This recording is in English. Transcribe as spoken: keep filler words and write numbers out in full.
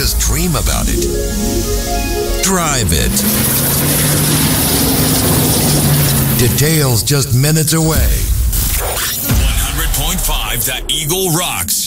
just dream about it. Drive it. Details just minutes away. one hundred point five The Eagle rocks.